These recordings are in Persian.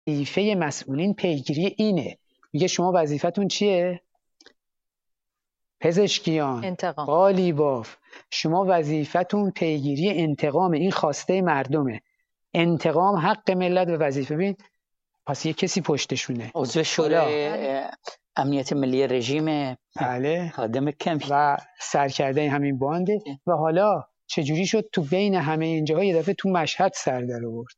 وظیفه مسئولین پیگیری اینه. میگه شما وظیفتون چیه؟ پزشکیان، انتقام، قالیباف، شما وظیفتون پیگیری انتقام. این خواسته مردمه، انتقام حق ملت و وظیفه. ببین پس یه کسی پشتشونه، عضو شورای امنیت ملی رژیم، بله، خادم کمی و سرکرده همین بانده. و حالا چجوری شد تو بین همه اینجاها یه دفعه تو مشهد سر در آورد؟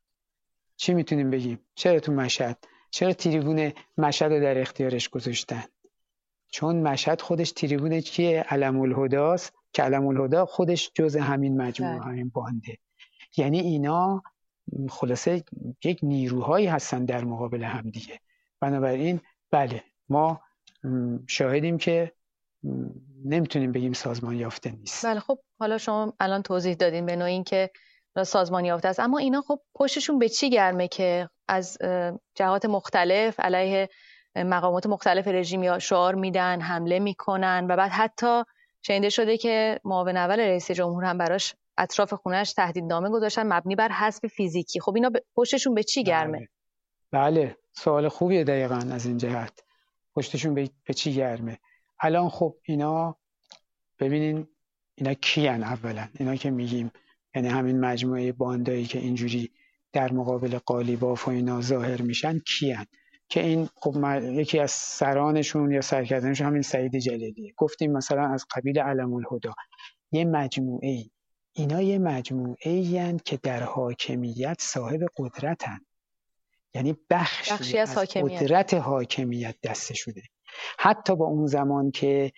چی میتونیم بگیم؟ چرا تو مشهد؟ چرا تریبون مشهد رو در اختیارش گذاشتن؟ چون مشهد خودش تریبون کیه؟ علم الهداست که علم الهدا خودش جز همین مجموعه، همین بانده. یعنی اینا خلاصه یک نیروهایی هستن در مقابل هم دیگه. بنابراین بله ما شاهدیم که نمیتونیم بگیم سازمان یافته نیست. بله خب حالا شما الان توضیح دادین به نوعی که سازمان یافته است، اما اینا خب پشتشون به چی گرمه که از جهات مختلف علیه مقامات مختلف رژیم یا شعار میدن، حمله میکنن و بعد حتی شنیده شده که معاون اول رئیس جمهور هم براش اطراف خونه‌اش تهدیدنامه گذاشتن مبنی بر حذف فیزیکی. خب اینا پشتشون به چی گرمه؟ بله سوال خوبیه دقیقاً از این جهت. پشتشون به چی گرمه؟ الان خب اینا ببینین اینا کیان؟ اولا اینا که میگیم یعنی همین مجموعه باندایی که اینجوری در مقابل قالیباف و اینا ظاهر میشن کیان؟ که این خب یکی از سرانشون یا سرکردنشون همین سعید جلیلیه. گفتیم مثلا از قبیل علم الهدا. یه مجموعه، اینا یه مجموعه یعنی که در حاکمیت صاحب قدرتن، یعنی بخشی از قدرت حاکمیت دستشونه. حتی با اون زمان که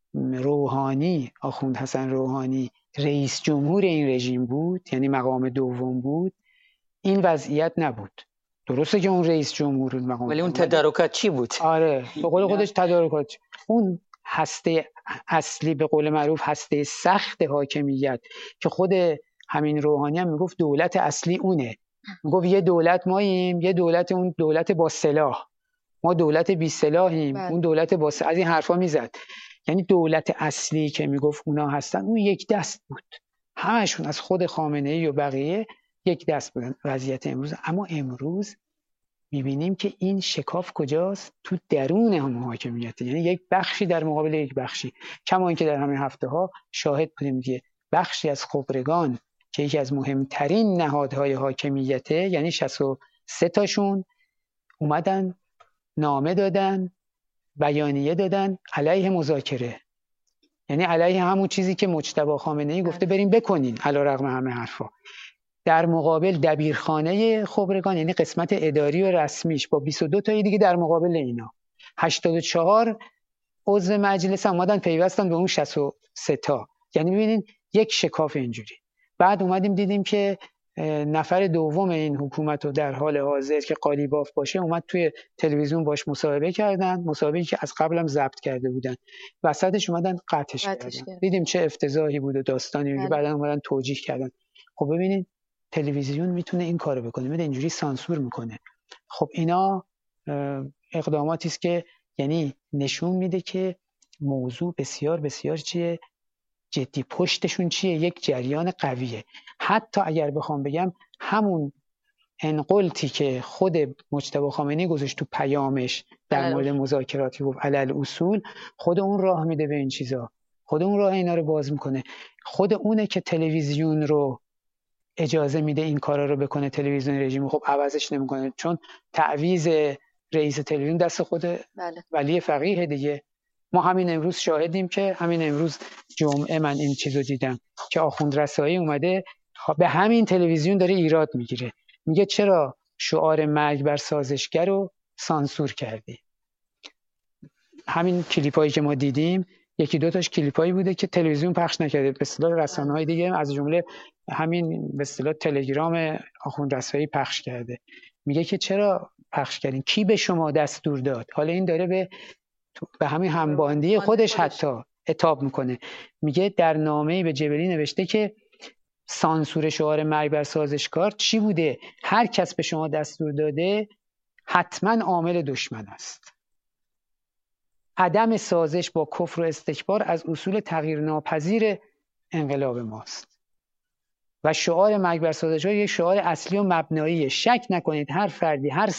روحانی، آخوند حسن روحانی رئیس جمهور این رژیم بود، یعنی مقام دوم بود، این وضعیت نبود. درسته که اون رئیس جمهور بود مقام، ولی اون تدارکات چی بود؟ آره به قول خودش تدارکات. اون هسته اصلی، به قول معروف هسته سخت حاکمیت که خود همین روحانی هم میگفت دولت اصلی اونه. میگفت یه دولت ماییم، یه دولت، اون دولت با سلاح، ما دولت بی سلاحیم، اون دولت با سلاح. از این حرفا میزد. یعنی دولت اصلی که میگفت اونا هستن، اون یک دست بود، همشون از خود خامنه‌ای و بقیه یک دست بودن. وضعیت امروز، اما امروز میبینیم که این شکاف کجاست؟ تو درون هم حاکمیت، یعنی یک بخشی در مقابل یک بخشی. کما اینکه در همین هفته ها شاهد بودیم که بخشی از خبرگان که یکی از مهمترین نهادهای حاکمیته، یعنی 63 تاشون اومدن نامه دادن، بیانیه دادن علیه مذاکره، یعنی علیه همون چیزی که مجتبی خامنه‌ای گفته بریم بکنین علیرغم همه حرفا. در مقابل دبیرخانه خبرگان، یعنی قسمت اداری و رسمیش، با 22 تایی دیگه در مقابل اینا، 84 عضو مجلس اومدن پیوستن به اون 63 تا. یعنی ببینین یک شکاف اینجوری. بعد اومدیم دیدیم که نفر دوم این حکومت رو در حال حاضر که قالیباف باشه اومد توی تلویزیون باش مصاحبه کردن، مصاحبه‌ای که از قبل هم ضبط کرده بودن، وسطش اومدن قطعش کردن. دیدیم چه افتضاحی بود و داستانی. بعدن اومدن توجیه کردن. خب ببینید تلویزیون میتونه این کارو بکنه، میره اینجوری سانسور میکنه. خب اینا اقداماتی است که یعنی نشون میده که موضوع بسیار بسیار چیه، جدی. پشتشون چیه؟ یک جریان قویه. حتی اگر بخوام بگم همون انقلتی که خود مجتبی خامنه‌ای گذاشت تو پیامش در مورد مذاکراتی، گفت علل اصول، خود اون راه میده به این چیزا، خود اون راه اینا رو باز میکنه. خود اونه که تلویزیون رو اجازه میده این کارا رو بکنه. تلویزیون رژیم خب عوضش نمیکنه، چون تعویض رئیس تلویزیون دست خود ولی فقیه دیگه. ما همین امروز شاهدیم که همین امروز جمعه من این چیزو دیدم که آخوند رسایی اومده به همین تلویزیون داره ایراد میگیره، میگه چرا شعار مرگ بر سازشگر رو سانسور کردی. همین کلیپایی که ما دیدیم یکی دو تاش کلیپایی بوده که تلویزیون پخش نکرده، به اصطلاح رسانه‌های دیگه از جمله همین به اصطلاح تلگرام آخوند رسایی پخش کرده. میگه که چرا پخش کردین؟ کی به شما دستور داد؟ حالا این داره به همین همباندی خودش حتی عتاب میکنه. میگه در نامه‌ای به جبلی نوشته که سانسور شعار مرگ بر سازشکار چی بوده؟ هر کس به شما دستور داده حتما عامل دشمن است. عدم سازش با کفر و استکبار از اصول تغییر ناپذیر انقلاب ماست. و شعار مرگ بر سازش‌ها یک شعار اصلی و مبناییه. شک نکنید هر فردی، هر